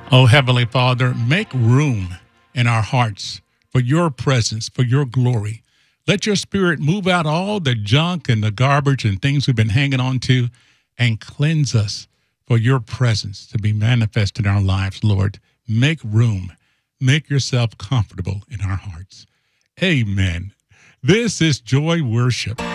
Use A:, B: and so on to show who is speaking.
A: Oh, Heavenly Father, make room in our hearts for your presence, for your glory. Let your spirit move out all the junk and the garbage and things we've been hanging on to and cleanse us for your presence to be manifest in our lives, Lord. Make room. Make yourself comfortable in our hearts. Amen. This is Joy Worship.